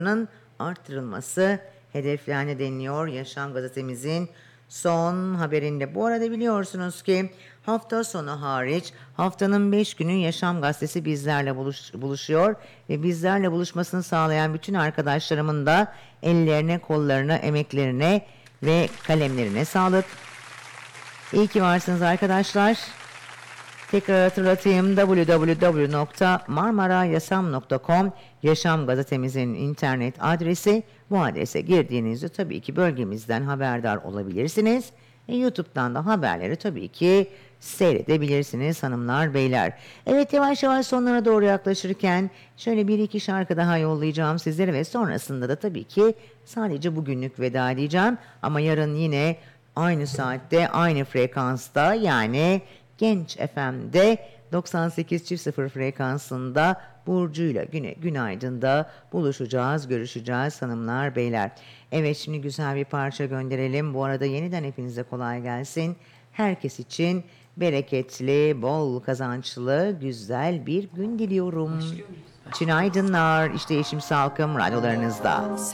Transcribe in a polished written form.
artırılması hedeflerine deniliyor Yaşam gazetemizin son haberinde. Bu arada biliyorsunuz ki hafta sonu hariç haftanın 5 günü Yaşam gazetesi bizlerle buluşuyor ve bizlerle buluşmasını sağlayan bütün arkadaşlarımın da ellerine, kollarına, emeklerine ve kalemlerine sağlık. İyi ki varsınız arkadaşlar. Tekrar hatırlatayım, www.marmarayasam.com Yaşam gazetemizin internet adresi. Bu adrese girdiğinizde tabii ki bölgemizden haberdar olabilirsiniz. YouTube'dan da haberleri tabii ki seyredebilirsiniz hanımlar beyler. Evet, yavaş yavaş sonlara doğru yaklaşırken şöyle bir iki şarkı daha yollayacağım sizlere ve sonrasında da tabii ki sadece bugünlük veda edeceğim. Ama yarın yine aynı saatte aynı frekansta, yani Genç FM'de 98.0 frekansında Burcu'yla Günaydın'da buluşacağız, görüşeceğiz hanımlar beyler. Evet, şimdi güzel bir parça gönderelim. Bu arada yeniden hepinize kolay gelsin. Herkes için bereketli, bol kazançlı, güzel bir gün diliyorum. Günaydınlar. İşte Yeşim Salkım radyolarınızda.